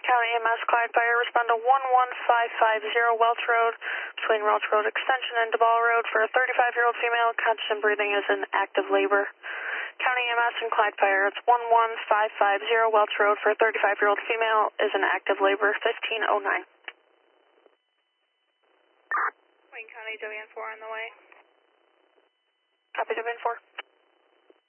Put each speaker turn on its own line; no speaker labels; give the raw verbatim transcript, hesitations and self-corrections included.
County E M S, Clyde Fire, respond to one one five five zero Welch Road, between Welch Road Extension and DeBall Road for a thirty-five-year-old female, conscious breathing is in active labor. County E M S and Clyde Fire, it's one one five five zero Welch Road for a thirty-five-year-old female, is in active labor, fifteen oh nine.
Wayne County, W N four on the way.
Copy, W N four.